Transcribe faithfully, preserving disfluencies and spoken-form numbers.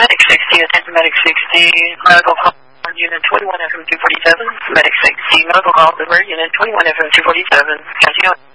Medic sixty, attention Medic sixty, medical call, Unit twenty-one F M two forty-seven, Medic sixty, medical call, over Unit twenty-one F M two forty-seven, catching up.